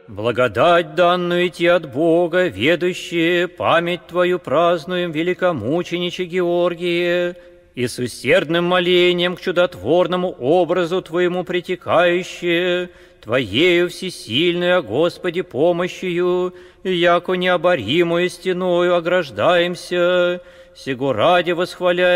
Благодать, данную идти от Бога, ведущие, память Твою празднуем, великомучениче Георгие, и с усердным молением к чудотворному образу Твоему притекающие, Твоею всесильную, о Господи, помощью, яко необоримую стеною ограждаемся, сего ради восхваляем